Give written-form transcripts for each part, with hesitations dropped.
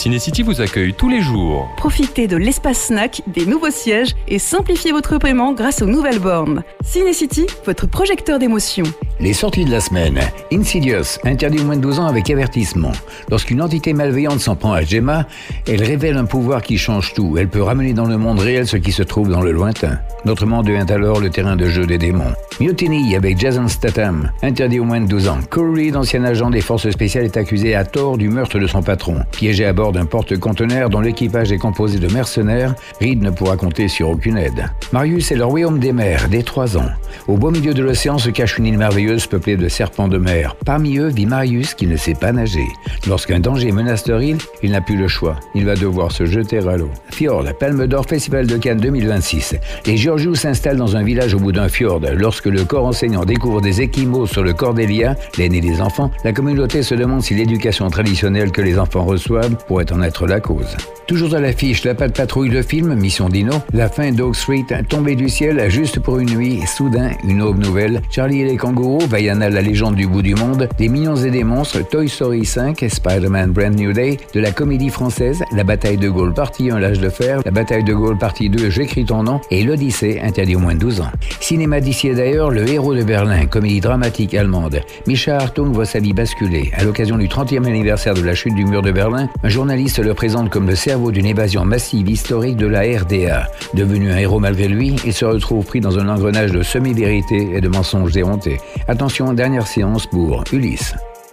Cinecity vous accueille tous les jours. Profitez de l'espace snack, des nouveaux sièges et simplifiez votre paiement grâce aux nouvelles bornes. Cinecity, votre projecteur d'émotion. Les sorties de la semaine. Insidious, interdit aux moins de 12 ans avec avertissement. Lorsqu'une entité malveillante s'en prend à Gemma, elle révèle un pouvoir qui change tout. Elle peut ramener dans le monde réel ce qui se trouve dans le lointain. Notre monde devient alors le terrain de jeu des démons. Mutiny avec Jason Statham, interdit aux moins de 12 ans. Corey, ancien agent des forces spéciales, est accusé à tort du meurtre de son patron. Piégé à bord d'un porte-conteneur dont l'équipage est composé de mercenaires, Reed ne pourra compter sur aucune aide. Marius est le royaume des mers, dès 3 ans. Au beau milieu de l'océan se cache une île merveilleuse peuplée de serpents de mer. Parmi eux vit Marius qui ne sait pas nager. Lorsqu'un danger menace leur île, il n'a plus le choix. Il va devoir se jeter à l'eau. Fjord, Palme d'Or, Festival de Cannes 2026. Les Giorgiou s'installent dans un village au bout d'un fjord. Lorsque le corps enseignant découvre des échymoses sur le corps d'Elia, l'aîné des enfants, la communauté se demande si l'éducation traditionnelle que les enfants reçoivent pourrait en être la cause. Toujours à l'affiche, la Patte Patrouille, le film, Mission Dino, la fin d'Oak Street, tombée du ciel juste pour une nuit, soudain, une aube nouvelle, Charlie et les kangourous, Vaiana, la légende du bout du monde, des Mignons et des monstres, Toy Story 5, Spider-Man Brand New Day, de la comédie française, la bataille de Gaulle partie 1, l'âge de fer, la bataille de Gaulle partie 2, J'écris ton nom, et l'Odyssée, interdit aux moins de 12 ans. Cinéma d'ici et d'ailleurs, Le Héros de Berlin, comédie dramatique allemande. Mischa Hartung voit sa vie basculer. À l'occasion du 30e anniversaire de la chute du mur de Berlin, un journaliste le présente comme le cerveau d'une évasion massive historique de la RDA. Devenu un héros malgré lui, il se retrouve pris dans un engrenage de semi-vérité et de mensonges éhontés. Attention, dernière séance pour Ulysse.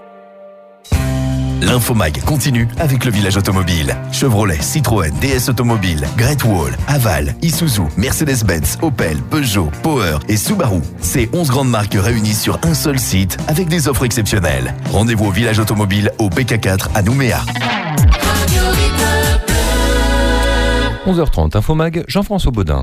L'Infomag continue avec le village automobile. Chevrolet, Citroën, DS Automobile, Great Wall, Haval, Isuzu, Mercedes-Benz, Opel, Peugeot, Power et Subaru. Ces 11 grandes marques réunies sur un seul site avec des offres exceptionnelles. Rendez-vous au village automobile au PK4 à Nouméa. 11h30, Infomag, Jean-François Baudin.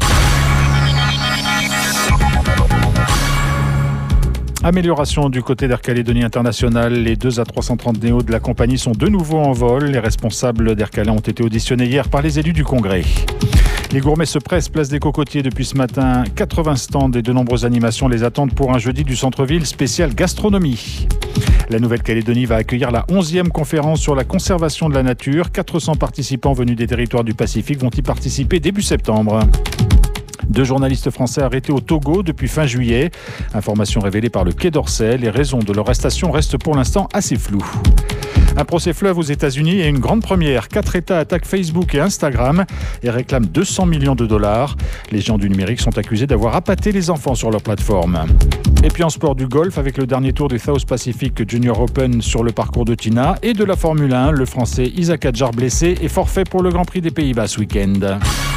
Amélioration du côté d'Air Calédonie International. Les 2 A330 Neo de la compagnie sont de nouveau en vol. Les responsables d'Air Calais ont été auditionnés hier par les élus du Congrès. Les gourmets se pressent, place des Cocotiers depuis ce matin. 80 stands et de nombreuses animations les attendent pour un jeudi du centre-ville spécial gastronomie. La Nouvelle-Calédonie va accueillir la 11e conférence sur la conservation de la nature. 400 participants venus des territoires du Pacifique vont y participer début septembre. 2 journalistes français arrêtés au Togo depuis fin juillet. Information révélée par le Quai d'Orsay. Les raisons de leur arrestation restent pour l'instant assez floues. Un procès fleuve aux États-Unis et une grande première. 4 États attaquent Facebook et Instagram et réclament 200 millions de dollars. Les géants du numérique sont accusés d'avoir appâté les enfants sur leur plateforme. Et puis en sport, du golf avec le dernier tour du South Pacific Junior Open sur le parcours de Tina et de la Formule 1. Le Français Isaac Hadjar, blessé, est forfait pour le Grand Prix des Pays-Bas ce week-end.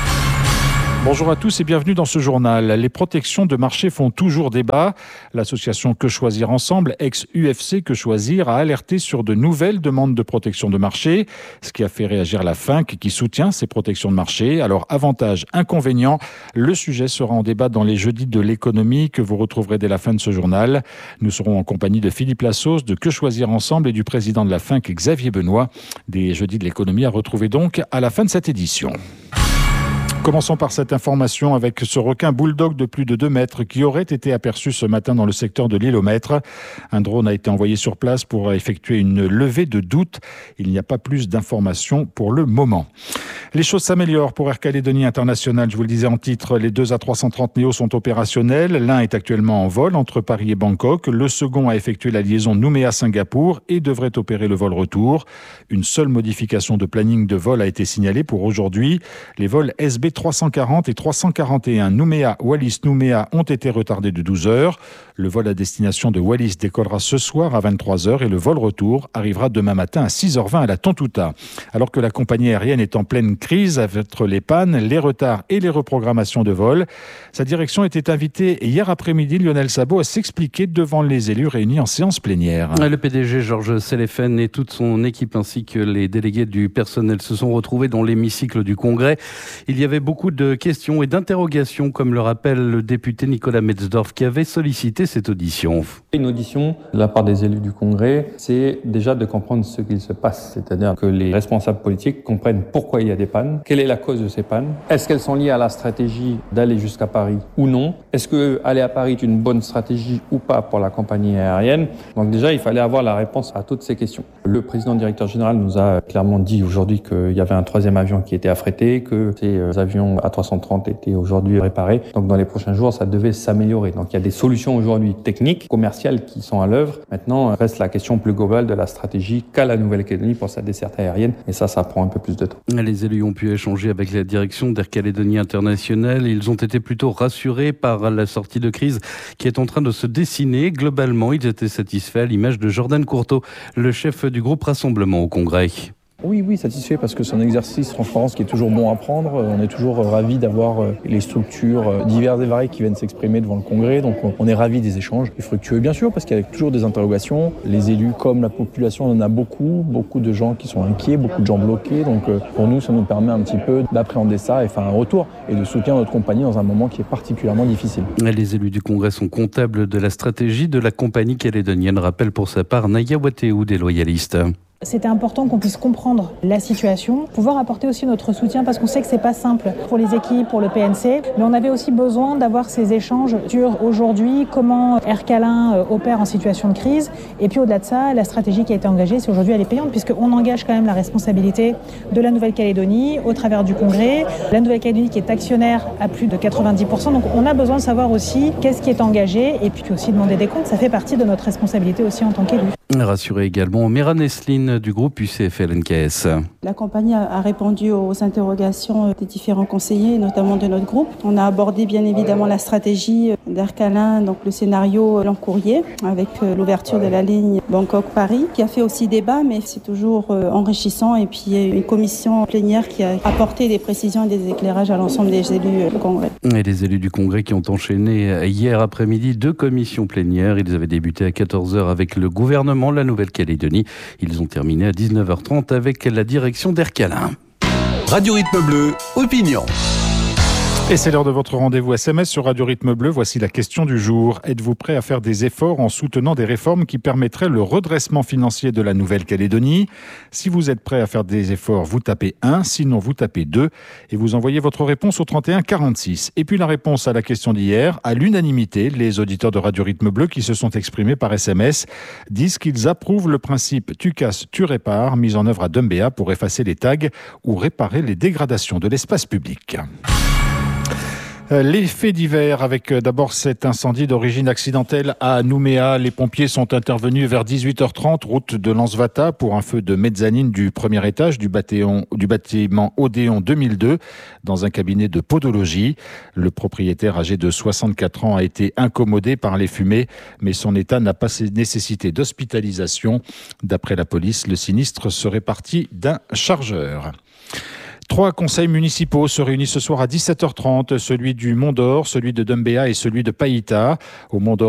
Bonjour à tous et bienvenue dans ce journal. Les protections de marché font toujours débat. L'association Que Choisir Ensemble, ex-UFC Que Choisir, a alerté sur de nouvelles demandes de protection de marché, ce qui a fait réagir la FINC qui soutient ces protections de marché. Alors, avantages, inconvénients, le sujet sera en débat dans les jeudis de l'économie que vous retrouverez dès la fin de ce journal. Nous serons en compagnie de Philippe Lassos de Que Choisir Ensemble et du président de la FINC, Xavier Benoît. Des jeudis de l'économie à retrouver donc à la fin de cette édition. Commençons par cette information avec ce requin bulldog de plus de 2 mètres qui aurait été aperçu ce matin dans le secteur de l'île aux Maîtres. Un drone a été envoyé sur place pour effectuer une levée de doute. Il n'y a pas plus d'informations pour le moment. Les choses s'améliorent pour Air Calédonie International. Je vous le disais en titre, les 2 A330 Neo sont opérationnels. L'un est actuellement en vol entre Paris et Bangkok. Le second a effectué la liaison Nouméa-Singapour et devrait opérer le vol retour. Une seule modification de planning de vol a été signalée pour aujourd'hui. Les vols SB 340 et 341 Nouméa-Wallis-Nouméa ont été retardés de 12 heures. Le vol à destination de Wallis décollera ce soir à 23h et le vol retour arrivera demain matin à 6h20 à la Tontouta. Alors que la compagnie aérienne est en pleine crise avec les pannes, les retards et les reprogrammations de vol, sa direction était invitée hier après-midi, Lionel Szabo, à s'expliquer devant les élus réunis en séance plénière. Le PDG Georges Selefen et toute son équipe ainsi que les délégués du personnel se sont retrouvés dans l'hémicycle du Congrès. Il y avait beaucoup de questions et d'interrogations, comme le rappelle le député Nicolas Metzdorf, qui avait sollicité cette audition. Une audition de la part des élus du Congrès, c'est déjà de comprendre ce qu'il se passe, c'est-à-dire que les responsables politiques comprennent pourquoi il y a des pannes, quelle est la cause de ces pannes, est-ce qu'elles sont liées à la stratégie d'aller jusqu'à Paris ou non, est-ce que aller à Paris est une bonne stratégie ou pas pour la compagnie aérienne. Donc déjà, il fallait avoir la réponse à toutes ces questions. Le président directeur général nous a clairement dit aujourd'hui qu'il y avait un troisième avion qui était affrété, que ces avions A330 étaient aujourd'hui réparés. Donc dans les prochains jours, ça devait s'améliorer. Donc il y a des solutions aujourd'hui techniques, commerciales qui sont à l'œuvre. Maintenant, reste la question plus globale de la stratégie qu'a la Nouvelle-Calédonie pour sa desserte aérienne. Et ça prend un peu plus de temps. Les élus ont pu échanger avec la direction d'Air Calédonie International. Ils ont été plutôt rassurés par la sortie de crise qui est en train de se dessiner. Globalement, ils étaient satisfaits à l'image de Jordan Courteau, le chef du groupe Rassemblement au Congrès. Oui, satisfait parce que c'est un exercice transparence qui est toujours bon à prendre. On est toujours ravis d'avoir les structures diverses et variées qui viennent s'exprimer devant le Congrès. Donc on est ravis des échanges et fructueux bien sûr parce qu'il y a toujours des interrogations. Les élus comme la population, on en a beaucoup de gens qui sont inquiets, beaucoup de gens bloqués. Donc pour nous, ça nous permet un petit peu d'appréhender ça et faire un retour et de soutenir notre compagnie dans un moment qui est particulièrement difficile. Les élus du Congrès sont comptables de la stratégie de la compagnie calédonienne, rappelle pour sa part Naya Wateou des loyalistes. C'était important qu'on puisse comprendre la situation, pouvoir apporter aussi notre soutien parce qu'on sait que c'est pas simple pour les équipes, pour le PNC, mais on avait aussi besoin d'avoir ces échanges sur aujourd'hui comment Air Calin opère en situation de crise et puis au-delà de ça, la stratégie qui a été engagée, c'est aujourd'hui elle est payante puisqu'on engage quand même la responsabilité de la Nouvelle-Calédonie au travers du Congrès. La Nouvelle-Calédonie qui est actionnaire à plus de 90%, donc on a besoin de savoir aussi qu'est-ce qui est engagé et puis aussi demander des comptes, ça fait partie de notre responsabilité aussi en tant qu'élu. Rassuré également Mera Nesline du groupe UCFL-NKS. La compagnie a répondu aux interrogations des différents conseillers, notamment de notre groupe. On a abordé bien évidemment la stratégie d'Air Calin, donc le scénario long courrier, avec l'ouverture de la ligne Bangkok-Paris, qui a fait aussi débat, mais c'est toujours enrichissant. Et puis une commission plénière qui a apporté des précisions et des éclairages à l'ensemble des élus du Congrès. Et les élus du Congrès qui ont enchaîné hier après-midi 2 commissions plénières. Ils avaient débuté à 14h avec le gouvernement de la Nouvelle-Calédonie. Ils ont terminé à 19h30 avec la direction d'Air Calin. Radio Rythme Bleu, opinion. Et c'est l'heure de votre rendez-vous SMS sur Radio Rythme Bleu. Voici la question du jour. Êtes-vous prêt à faire des efforts en soutenant des réformes qui permettraient le redressement financier de la Nouvelle-Calédonie ? Si vous êtes prêt à faire des efforts, vous tapez 1, sinon vous tapez 2 et vous envoyez votre réponse au 31 46. Et puis la réponse à la question d'hier, à l'unanimité, les auditeurs de Radio Rythme Bleu qui se sont exprimés par SMS disent qu'ils approuvent le principe « tu casses, tu répares » mis en œuvre à Dumbéa pour effacer les tags ou réparer les dégradations de l'espace public. Les faits divers avec d'abord cet incendie d'origine accidentelle à Nouméa. Les pompiers sont intervenus vers 18h30, route de Lansvata, pour un feu de mezzanine du premier étage du bâtiment Odéon 2002 dans un cabinet de podologie. Le propriétaire âgé de 64 ans a été incommodé par les fumées, mais son état n'a pas nécessité d'hospitalisation. D'après la police, le sinistre serait parti d'un chargeur. 3 conseils municipaux se réunissent ce soir à 17h30, celui du Mont-d'Or, celui de Dumbéa et celui de Païta. Au Mont-d'Or,